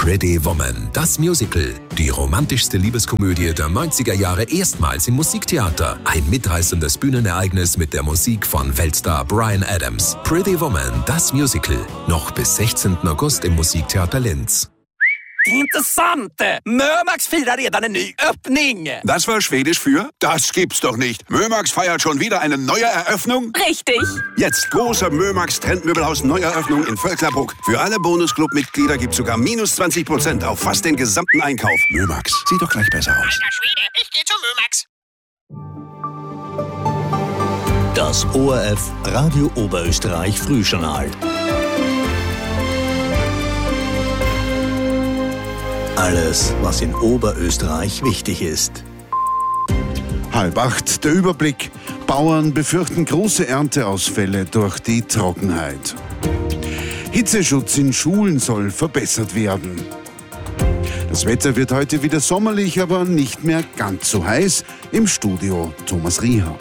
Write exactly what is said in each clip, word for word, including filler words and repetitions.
Pretty Woman, das Musical. Die romantischste Liebeskomödie der neunziger Jahre erstmals im Musiktheater. Ein mitreißendes Bühnenereignis mit der Musik von Weltstar Bryan Adams. Pretty Woman, das Musical. Noch bis sechzehnten August im Musiktheater Linz. Intressant! Mömax firar redan en ny öppning! Das war Schwedisch für? Das gibt's doch nicht. Mömax feiert schon wieder eine neue Eröffnung? Richtig! Jetzt große Mömax Trendmöbelhaus Neueröffnung in Völklerbruck. Für alle Bonusclub-Mitglieder gibt's sogar minus zwanzig Prozent auf fast den gesamten Einkauf. Mömax, sieht doch gleich besser aus. Alter Schwede, ich geh zu Mömax. Das O R F Radio Oberösterreich Frühjournal. Alles, was in Oberösterreich wichtig ist. Halb acht, der Überblick. Bauern befürchten große Ernteausfälle durch die Trockenheit. Hitzeschutz in Schulen soll verbessert werden. Das Wetter wird heute wieder sommerlich, aber nicht mehr ganz so heiß. Im Studio Thomas Rieher.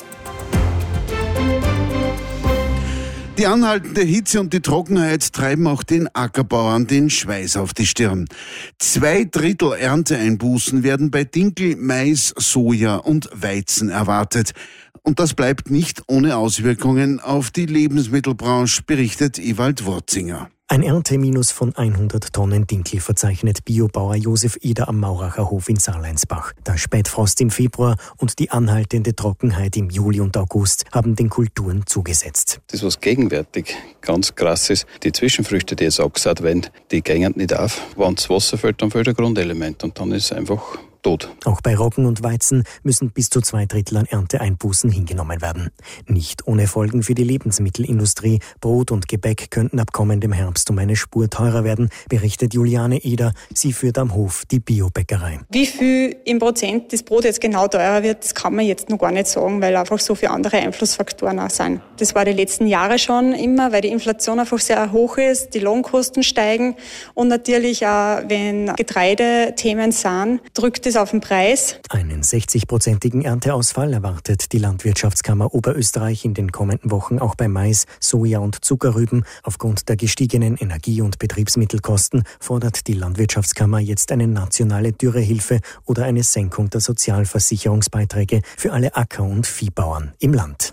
Die anhaltende Hitze und die Trockenheit treiben auch den Ackerbauern den Schweiß auf die Stirn. Zwei Drittel Ernteeinbußen werden bei Dinkel, Mais, Soja und Weizen erwartet. Und das bleibt nicht ohne Auswirkungen auf die Lebensmittelbranche, berichtet Ewald Wurzinger. Ein Ernteminus von hundert Tonnen Dinkel verzeichnet Biobauer Josef Eder am Mauracher Hof in Sarleinsbach. Der Spätfrost im Februar und die anhaltende Trockenheit im Juli und August haben den Kulturen zugesetzt. Das, was gegenwärtig ganz krass ist, die Zwischenfrüchte, die jetzt angesät werden, die gehen nicht auf. Wenn das Wasser fällt, dann fällt ein Grundelement und dann ist es einfach tot. Auch bei Roggen und Weizen müssen bis zu zwei Drittel an Ernteeinbußen hingenommen werden. Nicht ohne Folgen für die Lebensmittelindustrie. Brot und Gebäck könnten ab kommendem Herbst um eine Spur teurer werden, berichtet Juliane Eder. Sie führt am Hof die Biobäckerei. Wie viel im Prozent das Brot jetzt genau teurer wird, das kann man jetzt noch gar nicht sagen, weil einfach so viele andere Einflussfaktoren auch sind. Das war die letzten Jahre schon immer, weil die Inflation einfach sehr hoch ist, die Lohnkosten steigen und natürlich auch, wenn Getreidethemen sind, drückt es auf den Preis. Einen sechzig-prozentigen Ernteausfall erwartet die Landwirtschaftskammer Oberösterreich in den kommenden Wochen auch bei Mais, Soja und Zuckerrüben. Aufgrund der gestiegenen Energie- und Betriebsmittelkosten fordert die Landwirtschaftskammer jetzt eine nationale Dürrehilfe oder eine Senkung der Sozialversicherungsbeiträge für alle Acker- und Viehbauern im Land.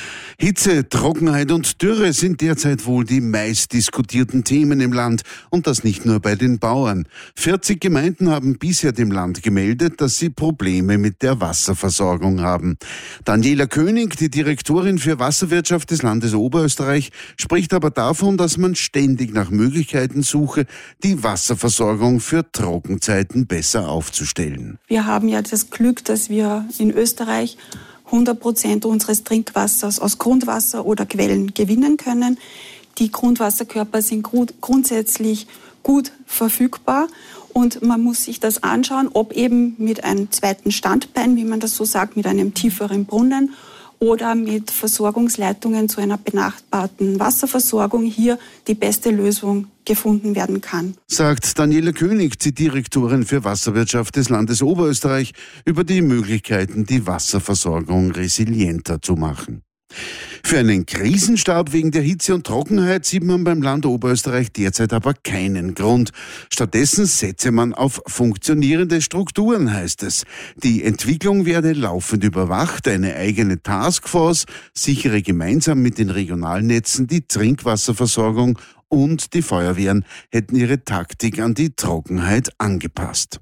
Hitze, Trockenheit und Dürre sind derzeit wohl die meist diskutierten Themen im Land und das nicht nur bei den Bauern. vierzig Gemeinden haben bisher dem Land gemeldet, dass sie Probleme mit der Wasserversorgung haben. Daniela König, die Direktorin für Wasserwirtschaft des Landes Oberösterreich, spricht aber davon, dass man ständig nach Möglichkeiten suche, die Wasserversorgung für Trockenzeiten besser aufzustellen. Wir haben ja das Glück, dass wir in Österreich hundert Prozent unseres Trinkwassers aus Grundwasser oder Quellen gewinnen können. Die Grundwasserkörper sind grund- grundsätzlich gut verfügbar und man muss sich das anschauen, ob eben mit einem zweiten Standbein, wie man das so sagt, mit einem tieferen Brunnen oder mit Versorgungsleitungen zu einer benachbarten Wasserversorgung hier die beste Lösung gefunden werden kann. Sagt Daniela König, die Direktorin für Wasserwirtschaft des Landes Oberösterreich, über die Möglichkeiten, die Wasserversorgung resilienter zu machen. Für einen Krisenstab wegen der Hitze und Trockenheit sieht man beim Land Oberösterreich derzeit aber keinen Grund. Stattdessen setze man auf funktionierende Strukturen, heißt es. Die Entwicklung werde laufend überwacht, eine eigene Taskforce sichere gemeinsam mit den Regionalnetzen die Trinkwasserversorgung und die Feuerwehren hätten ihre Taktik an die Trockenheit angepasst.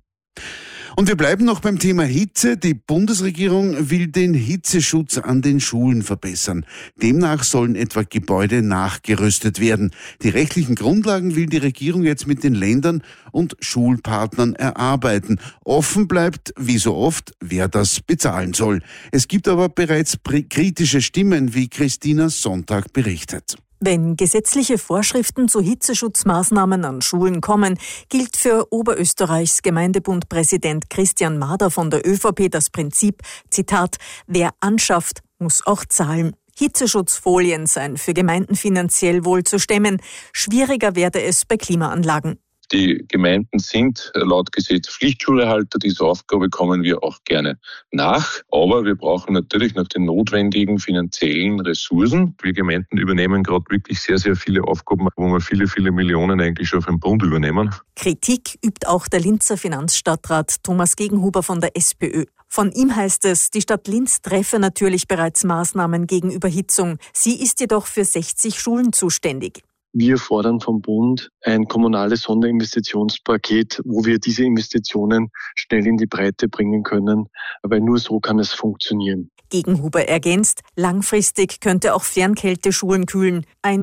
Und wir bleiben noch beim Thema Hitze. Die Bundesregierung will den Hitzeschutz an den Schulen verbessern. Demnach sollen etwa Gebäude nachgerüstet werden. Die rechtlichen Grundlagen will die Regierung jetzt mit den Ländern und Schulpartnern erarbeiten. Offen bleibt, wie so oft, wer das bezahlen soll. Es gibt aber bereits kritische Stimmen, wie Christina Sonntag berichtet. Wenn gesetzliche Vorschriften zu Hitzeschutzmaßnahmen an Schulen kommen, gilt für Oberösterreichs Gemeindebundpräsident Christian Mader von der ÖVP das Prinzip, Zitat, wer anschafft, muss auch zahlen. Hitzeschutzfolien seien für Gemeinden finanziell wohl zu stemmen. Schwieriger werde es bei Klimaanlagen. Die Gemeinden sind laut Gesetz Pflichtschulerhalter. Dieser Aufgabe kommen wir auch gerne nach. Aber wir brauchen natürlich noch den notwendigen finanziellen Ressourcen. Wir Gemeinden übernehmen gerade wirklich sehr, sehr viele Aufgaben, wo wir viele, viele Millionen eigentlich schon vom Bund übernehmen. Kritik übt auch der Linzer Finanzstadtrat Thomas Gegenhuber von der SPÖ. Von ihm heißt es, die Stadt Linz treffe natürlich bereits Maßnahmen gegen Überhitzung. Sie ist jedoch für sechzig Schulen zuständig. Wir fordern vom Bund ein kommunales Sonderinvestitionspaket, wo wir diese Investitionen schnell in die Breite bringen können, weil nur so kann es funktionieren. Gegenhuber ergänzt, langfristig könnte auch Fernkälte Schulen kühlen. Ein